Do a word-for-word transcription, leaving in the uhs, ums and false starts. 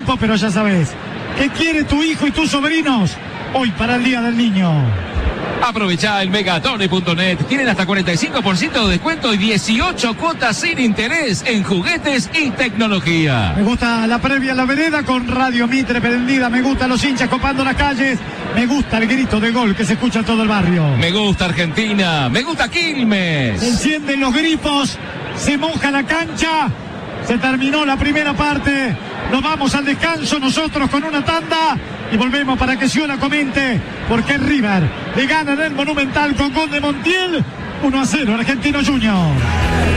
tiempo, pero ya sabes. ¿Qué quiere tu hijo y tus sobrinos hoy para el Día del Niño? Aprovecha el megatone punto net. Tienen hasta cuarenta y cinco por ciento de descuento y dieciocho cuotas sin interés en juguetes y tecnología. Me gusta la previa a la vereda con Radio Mitre prendida. Me gusta los hinchas copando las calles. Me gusta el grito de gol que se escucha en todo el barrio. Me gusta Argentina. Me gusta Quilmes. Se encienden los grifos. Se moja la cancha. Se terminó la primera parte. Nos vamos al descanso nosotros con una tanda. Y volvemos para que Ciona comente por qué River le gana en el Monumental con gol de Montiel. uno a cero Argentino Junior.